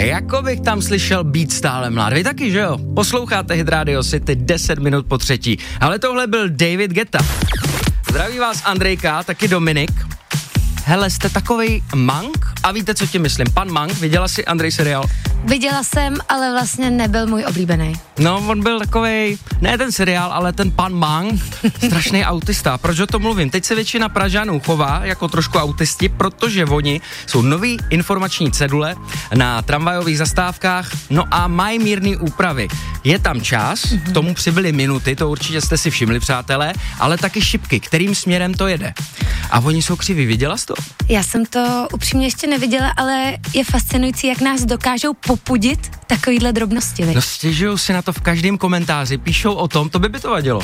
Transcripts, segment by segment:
Jako bych tam slyšel být stále mlád. Vy taky, že jo? Posloucháte Hit Radio City 10 minut po 3. Ale tohle byl David Guetta. Zdraví vás Andrejka, taky Dominik. Hele, jste takovej Monk? A víte, co tím myslím? Pan Monk, viděla jsi Andrej seriál? Viděla jsem, ale vlastně nebyl můj oblíbený. No, on byl takovej, ne ten seriál, ale ten pan Monk, strašný autista. Proč o tom mluvím? Teď se většina Pražanů chová jako trošku autisti, protože oni jsou nový informační cedule na tramvajových zastávkách, no a mají mírný úpravy. Je tam čas, k tomu přibyly minuty, to určitě jste si všimli, přátelé, ale taky šipky, kterým směrem to jede. A oni jsou křiví, viděla jsi to? Já jsem to upřímně ještě neviděla, ale je fascinující, jak nás dokážou popudit takovýhle drobnosti. No stěžujou si na to v každém komentáři, píšou o tom, to by to vadilo.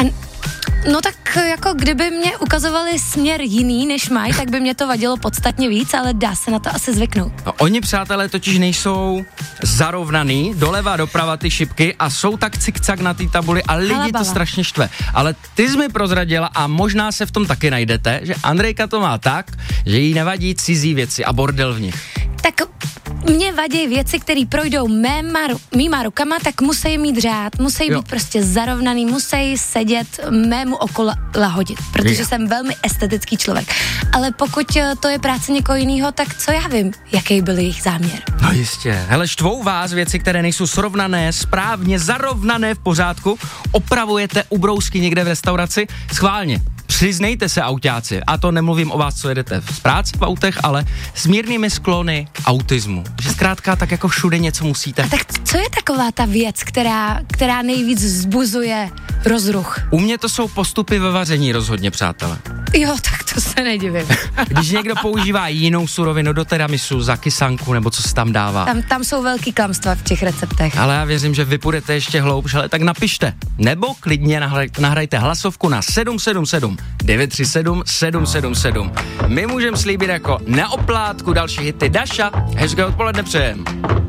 No tak jako kdyby mě ukazovali směr jiný než mají, tak by mě to vadilo podstatně víc, ale dá se na to asi zvyknout. No, oni, přátelé, totiž nejsou zarovnaný, doleva, doprava ty šipky a jsou tak cikcak na té tabuli a lidi Halabala. to strašně štve. Ale ty jsi mi prozradila a možná se v tom taky najdete, že Andrejka to má tak, že jí nevadí cizí věci a bordel v nich. Tak mě vadí věci, které projdou mýma rukama, tak musí mít řád, musí být prostě zarovnaný, musí sedět mému oko lahodit, protože jsem velmi estetický člověk. Ale pokud to je práce někoho jiného, tak co já vím, jaký byl jejich záměr. No jistě. Hele, štvou vás věci, které nejsou srovnané, správně zarovnané v pořádku, opravujete ubrousky někde v restauraci, schválně. Přiznejte se, autáci, a to nemluvím o vás, co jedete z práce v autech, ale s mírnými sklony k autismu. Že zkrátka tak jako všude něco musíte. A tak co je taková ta věc, která nejvíc vzbuzuje rozruch? U mě to jsou postupy ve vaření rozhodně, přátelé. Jo, tak to se nedivím. Když někdo používá jinou surovinu do tiramisu, za kysanku, nebo co se tam dává. Tam jsou velký klamstva v těch receptech. Ale já věřím, že vy půjdete ještě hloubš, ale tak napište. Nebo klidně nahrajte hlasovku na 777 937 777. My můžeme slíbit jako na oplátku další hity. Daša, hezké odpoledne přejem.